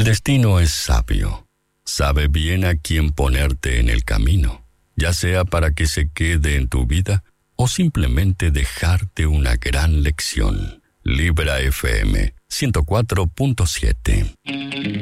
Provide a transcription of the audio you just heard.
El destino es sabio. Sabe bien a quién ponerte en el camino, ya sea para que se quede en tu vida o simplemente dejarte una gran lección. Libra FM 104.7.